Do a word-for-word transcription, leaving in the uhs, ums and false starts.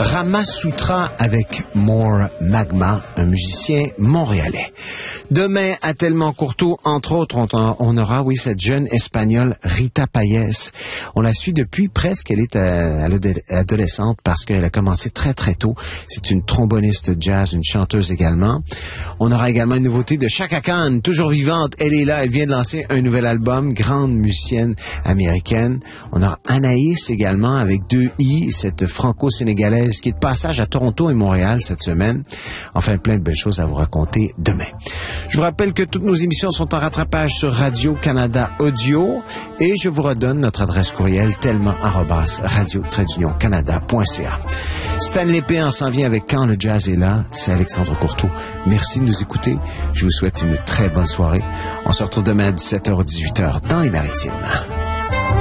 Rama Sutra avec More Magma, un musicien montréalais. Demain, à Tellement Courteau, entre autres, on, on aura, oui, cette jeune Espagnole Rita Payés. On la suit depuis presque, elle est à, à l'adolescente parce qu'elle a commencé très très tôt. C'est une tromboniste jazz, une chanteuse également. On aura également une nouveauté de Chaka Khan, toujours vivante. Elle est là, elle vient de lancer un nouvel album, grande musicienne américaine. On aura Anaïs également avec deux I, cette franco-sénégalaise qui est de passage à Toronto et Montréal cette semaine. Enfin, plein de belles choses à vous raconter demain. Je vous rappelle que toutes nos émissions sont en rattrapage sur Radio-Canada Audio et je vous redonne notre adresse courriel tellement arobase radio trait d'union canada point c a. Stanley P. en s'en vient avec Quand le jazz est là. C'est Alexandre Courteau. Merci de nous écouter. Je vous souhaite une très bonne soirée. On se retrouve demain à dix-sept heures dix-huit heures dans les Maritimes.